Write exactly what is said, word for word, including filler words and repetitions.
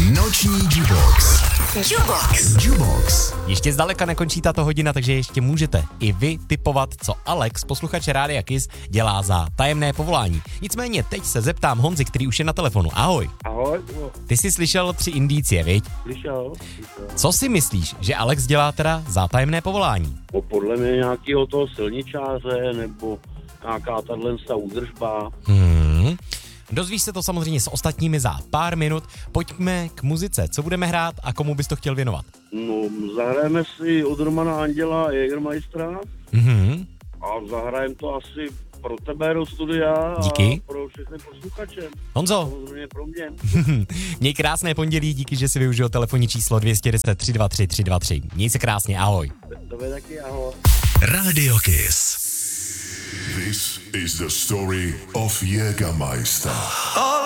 Noční Jubox. Jubox. Jubox. Ještě zdaleka nekončí tato hodina, takže ještě můžete i vy tipovat, co Alex, posluchač Rádia Kiss, dělá za tajemné povolání. Nicméně teď se zeptám Honzi, který už je na telefonu. Ahoj. Ahoj. Ty jsi slyšel tři indicie, viď? Slyšel, slyšel. Co si myslíš, že Alex dělá teda za tajemné povolání? No, podle mě nějakého toho silničáře, nebo nějaká tato údržba. Hmm. Dozvíš se to samozřejmě s ostatními za pár minut. Pojďme k muzice. Co budeme hrát a komu bys to chtěl věnovat? No, zahrajeme si od Romana Anděla Jägermeistera Mhm. a zahrajeme to asi pro tebe do studia. Díky. A pro všechny posluchače. Honzo, Samozřejmě pro mě. měj krásné pondělí, díky, že jsi využil telefonní číslo dvě stě deset tři dva tři tři dva tři. Měj se krásně, ahoj. Tebe taky, ahoj. Radio Kiss. This is the story of Jägermeister.